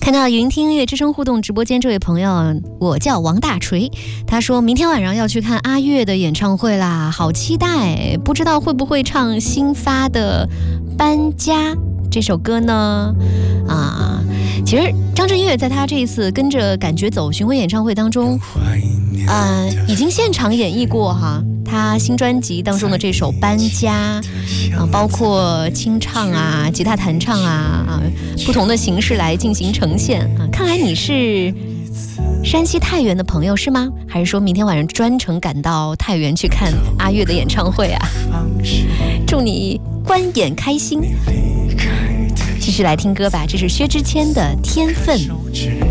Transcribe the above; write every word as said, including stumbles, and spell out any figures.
看到云听音乐之声互动直播间这位朋友，我叫王大锤，他说明天晚上要去看阿月的演唱会啦，好期待，不知道会不会唱新发的《搬家》这首歌呢？啊，其实张震岳在他这一次跟着感觉走巡回演唱会当中，呃，已经现场演绎过哈。他新专辑当中的这首《搬家》，啊，包括清唱啊、吉他弹唱啊啊，不同的形式来进行呈现啊。看来你是山西太原的朋友是吗？还是说明天晚上专程赶到太原去看阿月的演唱会啊？祝你观演开心。继续来听歌吧，这是薛之谦的《天分》。